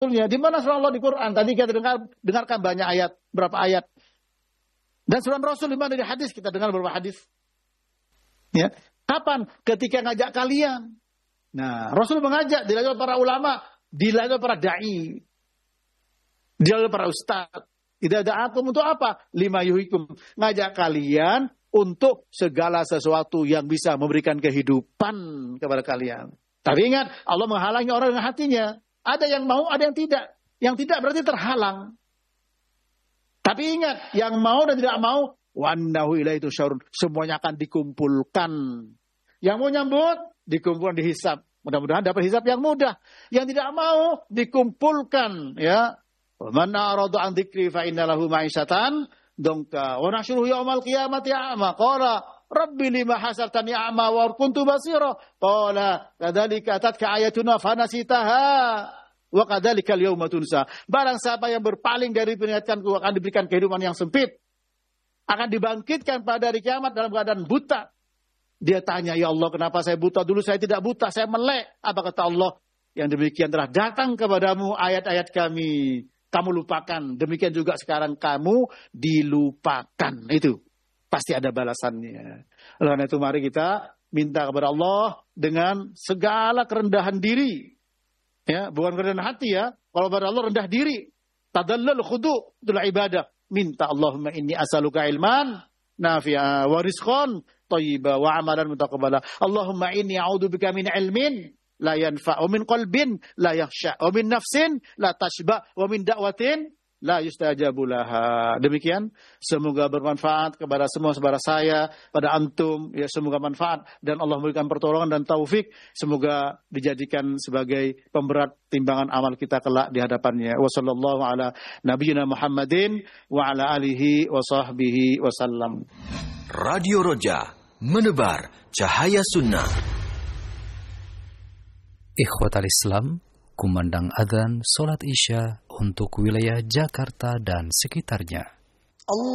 Rasulnya. Di mana surah Allah di Quran? Tadi kita dengarkan banyak ayat, berapa ayat. Dan surah Rasul di mana di hadis? Kita dengar berapa hadis. Ya. Kapan? Ketika ngajak kalian. Nah, Rasul mengajak, dilakukan para ulama, dilakukan para da'i, dilakukan para ustaz. Tidak ada akum untuk apa? Lima yuhikum. Ngajak kalian untuk segala sesuatu yang bisa memberikan kehidupan kepada kalian. Tapi ingat, Allah menghalangi orang dengan hatinya. Ada yang mau, ada yang tidak. Yang tidak berarti terhalang. Tapi ingat, yang mau dan tidak mau, wannahu ilaihi tusyarun. Semuanya akan dikumpulkan. Yang mau nyambut, dikumpulkan dihisab. Mudah-mudahan dapat hisab yang mudah. Yang tidak mau, dikumpulkan. Ya. Man a'rada an dzikri fa inna lahu ma'isyatan dongka. Wa nahsyuruhu yaumal qiyamati a'ma. Qala Rabbi lima hasartani a'ma wa kuntu basira. Qala kadzalika atatka ayatuna fanasitaha. Wa kadzalika al-yauma tunsa. Barang siapa yang berpaling dari peringatanku akan diberikan kehidupan yang sempit. Akan dibangkitkan pada hari kiamat dalam keadaan buta. Dia tanya, ya Allah kenapa saya buta? Dulu saya tidak buta, saya melek. Apa kata Allah? Yang demikian telah datang kepadamu ayat-ayat kami. Kamu lupakan. Demikian juga sekarang kamu dilupakan. Itu pasti ada balasannya. Oleh karena itu mari kita minta kepada Allah dengan segala kerendahan diri. Ya, bukan kerendahan hati ya. Kalau kepada Allah rendah diri. Tadallal khudu. Itulah ibadah. Minta Allahumma inni as'aluka ilman nafi'a wa rizqan thayyiba wa amalan mutaqabbala. Allahumma inni a'udzubika min ilmin la yanfa' wa min qalbin la yakhsha wa min nafsin la tashba wa min da'watin la yustajabu laha. Demikian semoga bermanfaat kepada semua saudara saya, pada antum ya, semoga manfaat dan Allah memberikan pertolongan dan taufik, semoga dijadikan sebagai pemberat timbangan amal kita kelak di hadapannya. Wa sallallahu ala nabiyyina Muhammadin wa ala alihi wa sahbihi wasallam. Radio Roja menebar cahaya sunnah. Ikhwatal Islam, kumandang adzan salat Isya untuk wilayah Jakarta dan sekitarnya.